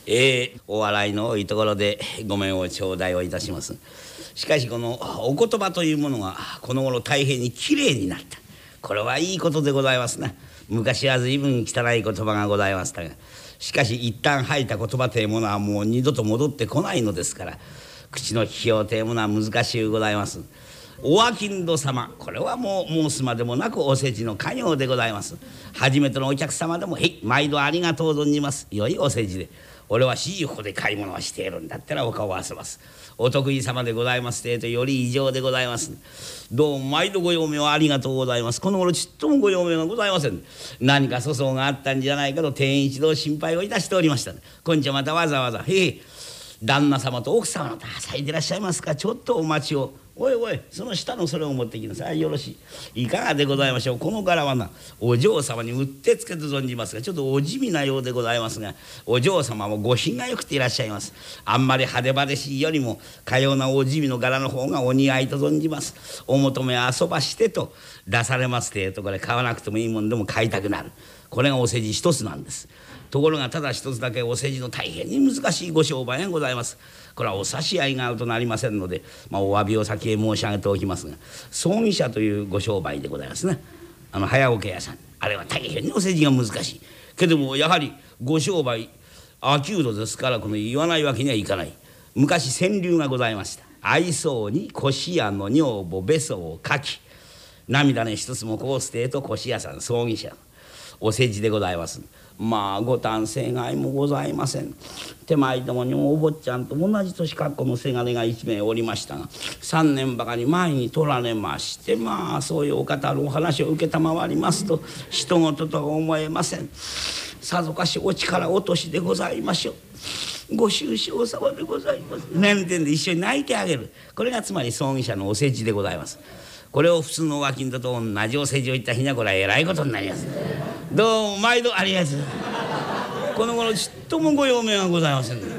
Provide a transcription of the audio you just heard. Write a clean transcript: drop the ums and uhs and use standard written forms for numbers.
お笑いの多いところでごめんを頂戴をいたします。しかしこのお言葉というものがこの頃大変にきれいになった。これはいいことでございますな。昔は随分汚い言葉がございましたが、しかし一旦吐いた言葉というものはもう二度と戻ってこないのですから、口の利きようというものは難しゅうございます。お商人様、これはもう申すまでもなくお世辞の家業でございます。初めてのお客様でも「へい毎度ありがとう存じます」、良いお世辞で「俺は私ここで買い物をしているんだったらお顔を合わせます。お得意様でございます」とより異常でございます。どうも毎度ご用命をありがとうございます。この頃ちっともご用命がございません。何か粗相があったんじゃないかと店員一同心配をいたしておりました。今日またわざわざ「へい旦那様と奥様のさいでいらっしゃいますか、ちょっとお待ちを。おいおいその下のそれを持ってきなさい。よろしい。いかがでございましょう。この柄はなお嬢様にうってつけと存じますが、ちょっとお地味なようでございますが、お嬢様もご品がよくていらっしゃいます。あんまり派手派手しいよりもかようなお地味の柄の方がお似合いと存じます。お求め遊ばしてと出されますてとこれ買わなくてもいいもんでも買いたくなる。これがお世辞一つなんです。ところがただ一つだけお世辞の大変に難しいご商売がございます。これはお差し合いがあるとなりませんので、お詫びを先へ申し上げておきますが、葬儀社というご商売でございますね。早桶屋さん、あれは大変にお世辞が難しいけども、やはりご商売秋人ですから、この言わないわけにはいかない。昔川柳がございました。愛想に腰屋の女房べそをかき、涙ね一つもこうすてと腰屋さん葬儀社お世辞でございます。ご丹生涯もございません。手前どもにもお坊ちゃんと同じ年格好のせがれが一名おりましたが、3年ばかり前に取られまして、そういうお方のお話を承りますと人事とは思えません。さぞかしお力落としでございましょう。ご愁傷様でございます。なんてんで一緒に泣いてあげる。これがつまり葬儀社のお世辞でございます。これを普通のお商人と同じお世辞を言った日にはこれはえらいことになります。どうも毎度ありがとう。この頃ちっともご用命がございません。